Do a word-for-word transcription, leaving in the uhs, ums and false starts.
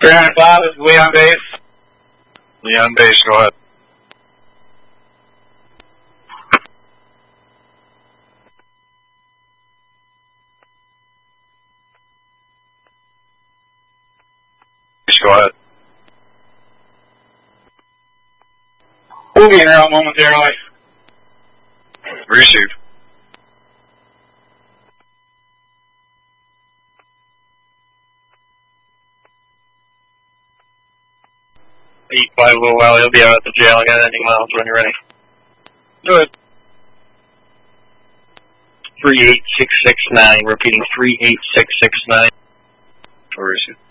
three nine five is Leon base. Leon base, go ahead. Go ahead. We'll be in there momentarily. Received. Eight five a little while. He'll be out at the jail. I got ending miles when you're ready. Good. Three eight six six nine. Repeating three eight six six nine. Where is it?